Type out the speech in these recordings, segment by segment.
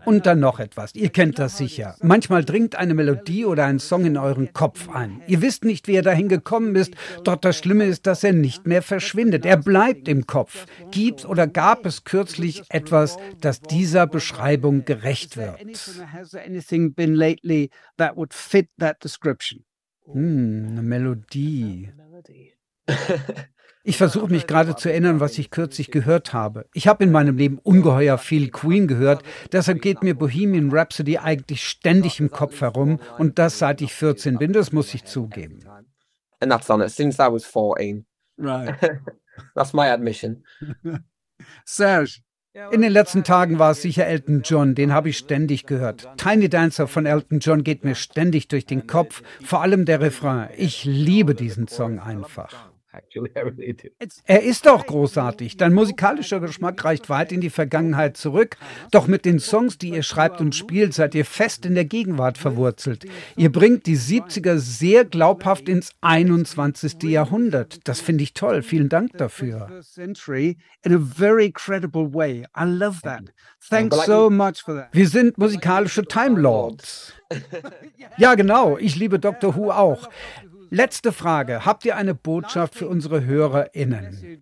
Und dann noch etwas, ihr kennt das sicher. Manchmal dringt eine Melodie oder ein Song in euren Kopf ein. Ihr wisst nicht, wie er dahin gekommen ist, doch das Schlimme ist, dass er nicht mehr verschwindet. Er bleibt im Kopf. Gab es kürzlich etwas, das dieser Beschreibung gerecht wird? Eine Melodie. Ich versuche mich gerade zu erinnern, was ich kürzlich gehört habe. Ich habe in meinem Leben ungeheuer viel Queen gehört, deshalb geht mir Bohemian Rhapsody eigentlich ständig im Kopf herum und das seit ich 14 bin, das muss ich zugeben. And that's on it since I was 14. Right. That's my admission. Serge. In den letzten Tagen war es sicher Elton John, den habe ich ständig gehört. Tiny Dancer von Elton John geht mir ständig durch den Kopf, vor allem der Refrain. Ich liebe diesen Song einfach. Er ist auch großartig. Dein musikalischer Geschmack reicht weit in die Vergangenheit zurück. Doch mit den Songs, die ihr schreibt und spielt, seid ihr fest in der Gegenwart verwurzelt. Ihr bringt die 70er sehr glaubhaft ins 21. Jahrhundert. Das finde ich toll. Vielen Dank dafür. Wir sind musikalische Time Lords. Ja, genau. Ich liebe Dr. Who auch. Letzte Frage. Habt ihr eine Botschaft für unsere HörerInnen?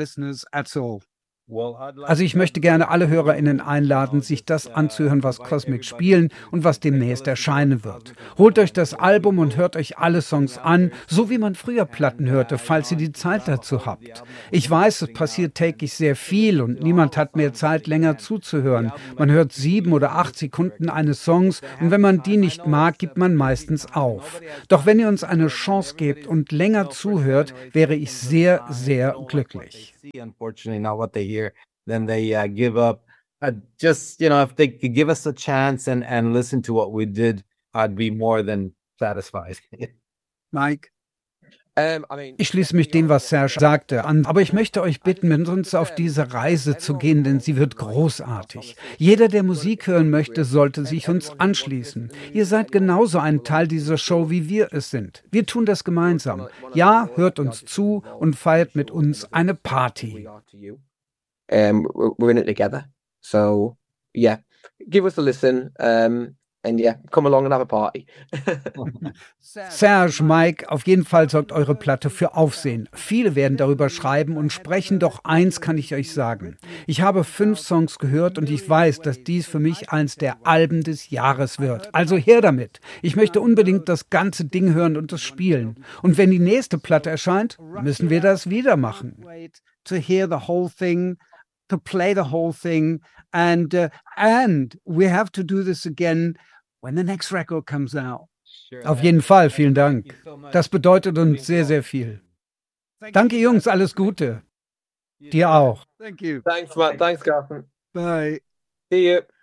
Also ich möchte gerne alle HörerInnen einladen, sich das anzuhören, was Cosmic spielen und was demnächst erscheinen wird. Holt euch das Album und hört euch alle Songs an, so wie man früher Platten hörte, falls ihr die Zeit dazu habt. Ich weiß, es passiert täglich sehr viel und niemand hat mehr Zeit, länger zuzuhören. Man hört 7 oder 8 Sekunden eines Songs und wenn man die nicht mag, gibt man meistens auf. Doch wenn ihr uns eine Chance gebt und länger zuhört, wäre ich sehr, sehr glücklich. Then they give up. Just, if they could give us a chance and listen to what we did, I'd be more than satisfied. Mike? Ich schließe mich dem, was Serge sagte, an, aber ich möchte euch bitten, mit uns auf diese Reise zu gehen, denn sie wird großartig. Jeder, der Musik hören möchte, sollte sich uns anschließen. Ihr seid genauso ein Teil dieser Show, wie wir es sind. Wir tun das gemeinsam. Ja, hört uns zu und feiert mit uns eine Party. We're in it together. So, yeah, give us a listen. And yeah, come along and have a party. Serge, Mike, auf jeden Fall sorgt eure Platte für Aufsehen. Viele werden darüber schreiben und sprechen, doch eins kann ich euch sagen. Ich habe 5 Songs gehört und ich weiß, dass dies für mich eins der Alben des Jahres wird. Also her damit. Ich möchte unbedingt das ganze Ding hören und es spielen. Und wenn die nächste Platte erscheint, müssen wir das wieder machen. To hear the whole thing, to play the whole thing, and we have to do this again when the next record comes out. Auf jeden Fall, vielen Dank. Das bedeutet uns sehr, sehr viel. Danke, Jungs, alles Gute. Dir auch. Thanks, Matt. Thanks, Garth. Bye. See you.